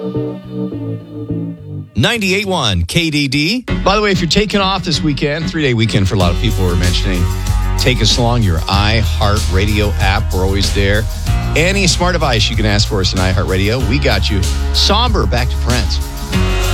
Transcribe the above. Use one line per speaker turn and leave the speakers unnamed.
98.1 KDD.
By the way, if you're taking off this weekend, 3-day weekend for a lot of people we're mentioning, take us along your iHeartRadio app. We're always there. Any smart device you can ask for us in iHeartRadio, we got you. Somber, back to Prince.